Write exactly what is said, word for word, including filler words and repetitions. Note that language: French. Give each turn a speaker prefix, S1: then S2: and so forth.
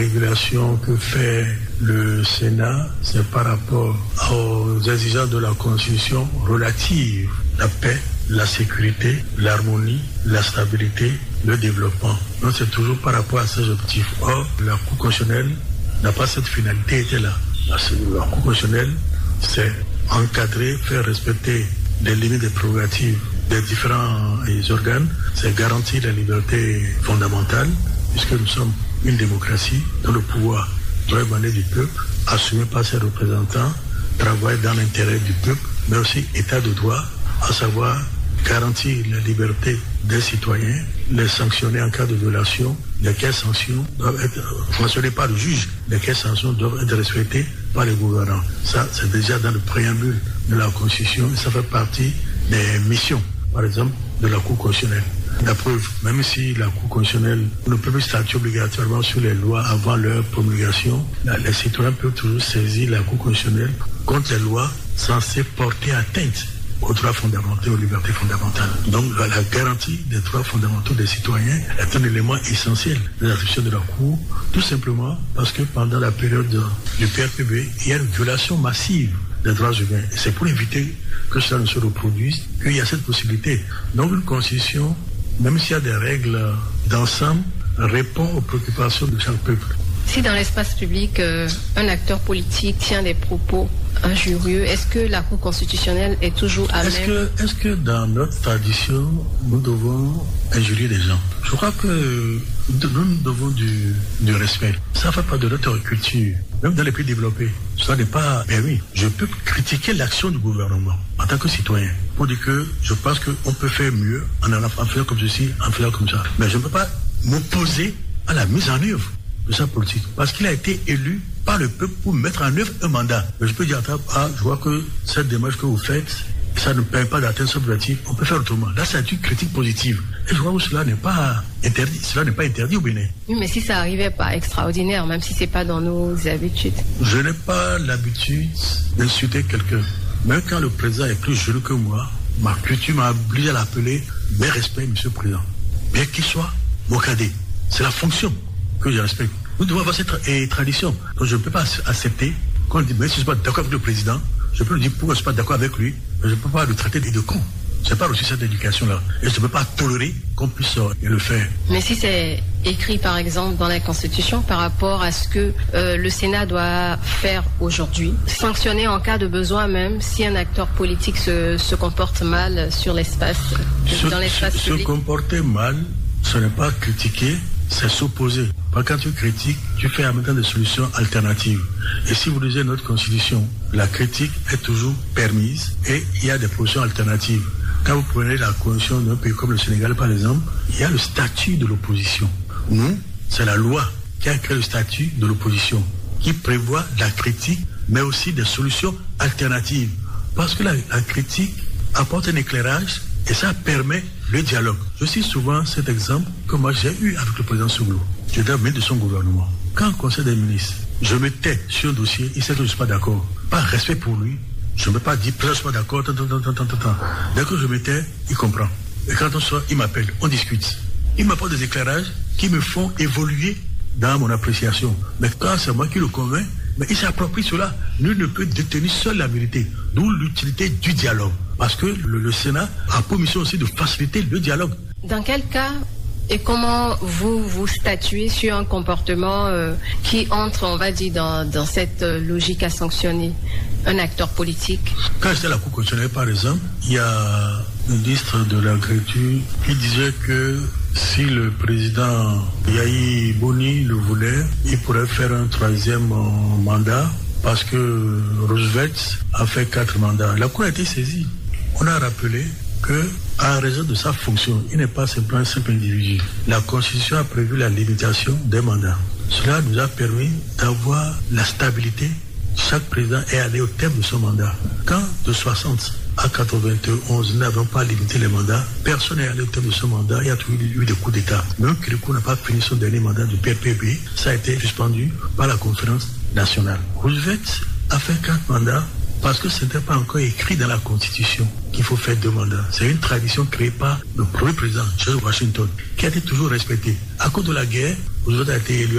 S1: La régulation que fait le Sénat, c'est par rapport aux exigences de la Constitution relatives à la paix, la sécurité, l'harmonie, la stabilité, le développement. Donc c'est toujours par rapport à ces objectifs. Or, la Cour constitutionnelle n'a pas cette finalité était là. La Cour constitutionnelle, c'est encadrer, faire respecter les limites des prérogatives des différents organes, c'est garantir la liberté fondamentale, puisque nous sommes une démocratie dont le pouvoir doit émaner du peuple, assumé par ses représentants, travailler dans l'intérêt du peuple, mais aussi état de droit, à savoir garantir la liberté des citoyens, les sanctionner en cas de violation, lesquelles sanctions doivent être sanctionnées par le juge, lesquelles sanctions doivent être respectées par les gouvernants. Ça, c'est déjà dans le préambule de la Constitution et ça fait partie des missions, par exemple, de la Cour constitutionnelle. La preuve, même si la Cour constitutionnelle ne peut plus statuer obligatoirement sur les lois avant leur promulgation, les citoyens peuvent toujours saisir la Cour constitutionnelle contre les lois censées porter atteinte aux droits fondamentaux et aux libertés fondamentales. Donc la, la garantie des droits fondamentaux des citoyens est un élément essentiel de l'attribution de la Cour, tout simplement parce que pendant la période du P R P B, il y a une violation massive des droits humains. Et c'est pour éviter que cela ne se reproduise qu'il y a cette possibilité. Donc une constitution, même s'il y a des règles d'ensemble, répond aux préoccupations de chaque peuple.
S2: Si dans l'espace public, euh, un acteur politique tient des propos injurieux, est-ce que la Cour constitutionnelle est toujours à
S1: est-ce
S2: même
S1: que, est-ce que dans notre tradition, nous devons injurier les gens? Je crois que nous, nous devons du, du respect. Ça ne fait pas de notre culture. Même dans les pays développés, ça n'est pas permis. Je peux critiquer l'action du gouvernement en tant que citoyen pour dire que je pense qu'on peut faire mieux en, en, en faisant comme ceci, en faisant comme ça. Mais je ne peux pas m'opposer à la mise en œuvre de sa politique parce qu'il a été élu par le peuple pour mettre en œuvre un mandat. Mais je peux dire à ah, je vois que cette démarche que vous faites, ça ne permet pas d'atteindre ce objectif, on peut faire autrement. Là, c'est une critique positive. Et je vois que cela n'est pas interdit, cela n'est pas interdit au Bénin.
S2: Oui, mais si ça n'arrivait pas extraordinaire, même si ce n'est pas dans nos habitudes.
S1: Je n'ai pas l'habitude d'insulter quelqu'un. Même quand le président est plus jeune que moi, ma culture m'a obligé à l'appeler mes respects, monsieur le président. Bien qu'il soit mon cadet. C'est la fonction que je respecte. Nous devons avoir cette tra- tradition. Donc je ne peux pas accepter qu'on dise, mais si je ne suis pas d'accord avec le président, je peux lui dire pourquoi je ne suis pas d'accord avec lui, mais je ne peux pas le traiter de con. C'est pas aussi cette éducation-là. Et je ne peux pas tolérer qu'on puisse euh, le faire.
S2: Mais si c'est écrit, par exemple, dans la Constitution par rapport à ce que euh, le Sénat doit faire aujourd'hui, sanctionner en cas de besoin même si un acteur politique se, se comporte mal sur l'espace,
S1: se,
S2: dans l'espace
S1: se,
S2: public.
S1: Se comporter mal, ce n'est pas critiquer, c'est s'opposer. Parce que quand tu critiques, tu fais en même temps des solutions alternatives. Et si vous lisez notre Constitution, la critique est toujours permise et il y a des positions alternatives. Quand vous prenez la Constitution d'un pays comme le Sénégal, par exemple, il y a le statut de l'opposition. Nous, c'est la loi qui a créé le statut de l'opposition, qui prévoit la critique, mais aussi des solutions alternatives. Parce que la, la critique apporte un éclairage et ça permet le dialogue. Je cite souvent cet exemple que moi j'ai eu avec le président Souglo. Je dois mettre de son gouvernement. Quand au Conseil des ministres, je me tais sur un dossier, il sait que je ne suis pas d'accord. Par respect pour lui, je ne peux pas dire, je ne suis pas d'accord, tant, tant, tant, tant, tant. Dès que je me tais, il comprend. Et quand on sort, il m'appelle, on discute. Il m'apporte des éclairages qui me font évoluer dans mon appréciation. Mais quand c'est moi qui le convainc, mais il s'approprie cela. Nul ne peut détenir seul la vérité. D'où l'utilité du dialogue. Parce que le, le Sénat a pour mission aussi de faciliter le dialogue.
S2: Dans quel cas et comment vous vous statuez sur un comportement euh, qui entre, on va dire, dans, dans cette euh, logique à sanctionner un acteur politique?
S1: Quand j'étais à la Cour constitutionnelle, par exemple, il y a le ministre de l'Agriculture qui disait que si le président Yahi Boni le voulait, il pourrait faire un troisième mandat parce que Roosevelt a fait quatre mandats. La Cour a été saisie. On a rappelé que, à raison de sa fonction, il n'est pas simplement un simple individu. La Constitution a prévu la limitation des mandats. Cela nous a permis d'avoir la stabilité. Chaque président est allé au terme de son mandat. Quand de soixante à quatre-vingt-onze, nous n'avons pas limité les mandats, personne n'est allé au terme de son mandat, il y a toujours eu des coups d'État. Même Kirikou n'a pas fini son dernier mandat du P R P B, ça a été suspendu par la conférence nationale. Roosevelt a fait quatre mandats parce que ce n'était pas encore écrit dans la Constitution qu'il faut faire deux mandats. C'est une tradition créée par le premier président, George Washington, qui a été toujours respectée. À cause de la guerre, Roosevelt a été élu